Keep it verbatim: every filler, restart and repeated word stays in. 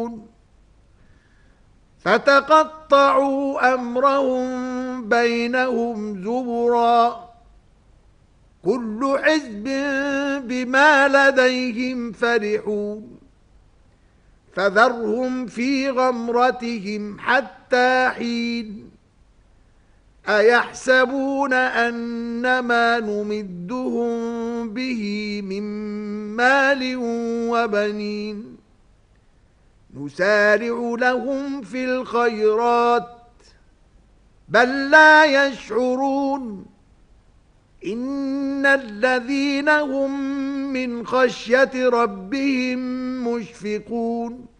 فتقطعوا أمرهم بينهم زبرا كل حزب بما لديهم فرحون فذرهم في غمرتهم حتى حين أيحسبون أنما نمدهم به من مال وبنين نسارع لهم في الخيرات بل لا يشعرون إن الذين هم من خشية ربهم مشفقون